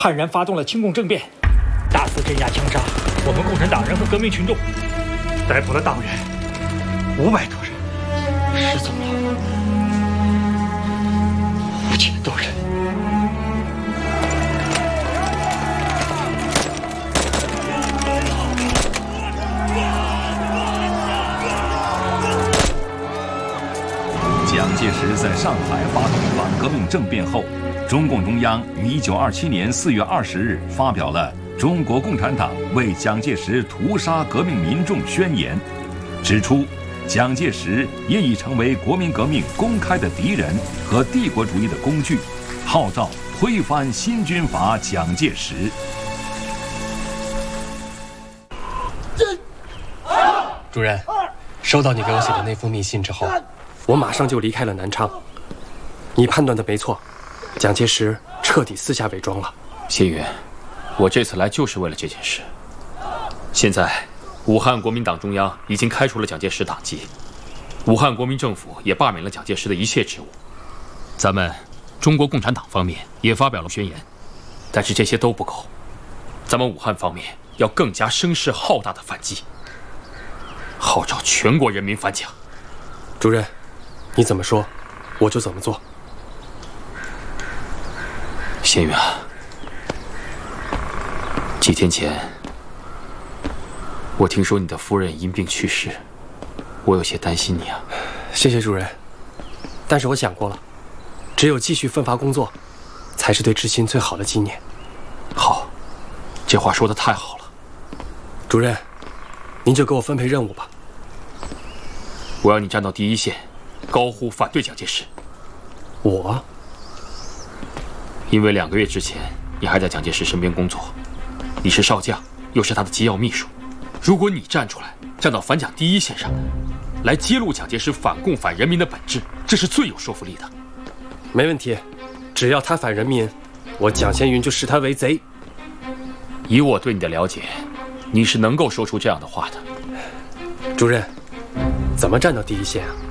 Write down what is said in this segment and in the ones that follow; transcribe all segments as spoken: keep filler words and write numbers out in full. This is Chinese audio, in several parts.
悍然发动了清共政变，大肆镇压枪杀我们共产党人和革命群众，逮捕了党员五百多人，失踪了五千多人。 蒋介石在上海发动反革命政变后，中共中央于一九二七年四月二十日发表了《中国共产党为蒋介石屠杀革命民众宣言》，指出蒋介石也已成为国民革命公开的敌人和帝国主义的工具，号召推翻新军阀蒋介石。 主任，收到你给我写的那封密信之后。 我马上就离开了南昌。你判断的没错，蒋介石彻底私下伪装了。 谢云，我这次来就是为了这件事。现在，武汉国民党中央已经开除了蒋介石党籍，武汉国民政府也罢免了蒋介石的一切职务。咱们中国共产党方面也发表了宣言，但是这些都不够。咱们武汉方面要更加声势浩大的反击，号召全国人民反蒋。 主任。 你怎么说，我就怎么做。 谢云啊，几天前我听说你的夫人因病去世，我有些担心你啊。 谢谢主任，但是我想过了，只有继续奋发工作，才是对知心最好的纪念。 好，这话说得太好了。 主任，您就给我分配任务吧。 我要你站到第一线。 高呼反对蒋介石。 我， 因为两个月之前你还在蒋介石身边工作，你是少将，又是他的机要秘书。如果你站出来，站到反蒋第一线上，来揭露蒋介石反共反人民的本质，这是最有说服力的。 没问题，只要他反人民，我蒋先云就视他为贼。 以我对你的了解，你是能够说出这样的话的。 主任，怎么站到第一线啊？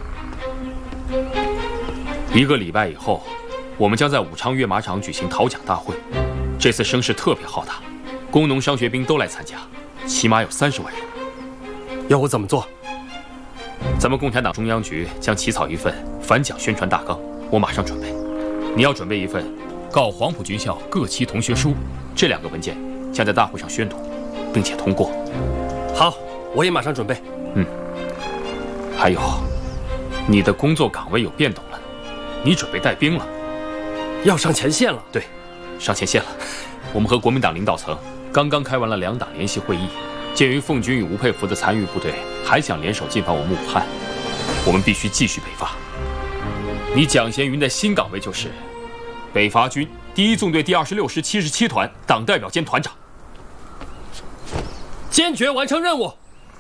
一个礼拜以后，我们将在武昌阅马场举行讨蒋大会。这次声势特别浩大，工农商学兵都来参加，起码有三十万人。 要我怎么做？ 咱们共产党中央局将起草一份反蒋宣传大纲，我马上准备。你要准备一份告黄埔军校各期同学书，这两个文件将在大会上宣读，并且通过。 好，我也马上准备。 嗯，还有，你的工作岗位有变动了。 你准备带兵了， 要上前线了。 对，上前线了。我们和国民党领导层刚刚开完了两党联席会议，鉴于奉军与吴佩孚的残余部队还想联手进犯我们武汉，我们必须继续北伐。你蒋先云的新岗位就是北伐军第一纵队第二十六师七十七团党代表兼团长， 坚决完成任务。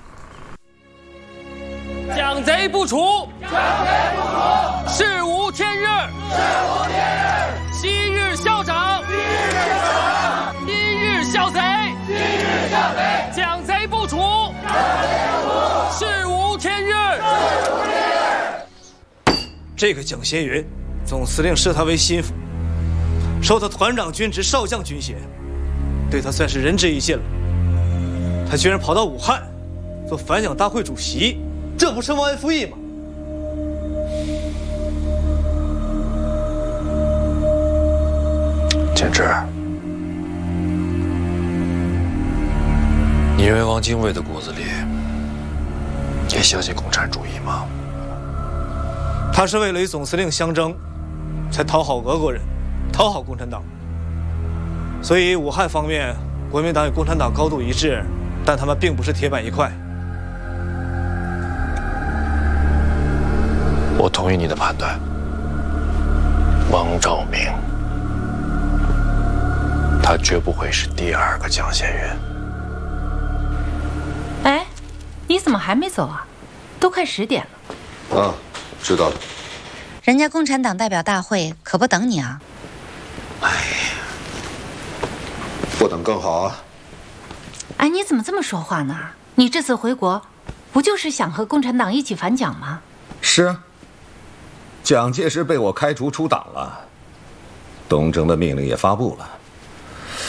蒋贼不除， 蒋贼不除， 誓无天日， 誓无天日， 昔日校长， 昔日校长， 今日校贼， 今日校贼， 蒋贼不除， 蒋贼不除， 誓无天日， 誓无天日。 这个蒋先云，总司令视他为心腹，授他团长军职、少将军衔，对他算是仁至义尽了。他居然跑到武汉做反蒋大会主席。 这不是忘恩负义吗？ 简直！你认为汪精卫的骨子里也相信共产主义吗？ 他是为了与总司令相争，才讨好俄国人，讨好共产党。所以武汉方面，国民党与共产党高度一致，但他们并不是铁板一块。 我同意你的判断，汪兆铭，他绝不会是第二个蒋先云。 哎，你怎么还没走啊？都快十点了。 啊，知道了。 人家共产党代表大会可不等你啊。 哎，不等更好啊。 哎，你怎么这么说话呢？你这次回国，不就是想和共产党一起反蒋吗？ 是啊。 蒋介石被我开除出党了，东征的命令也发布了。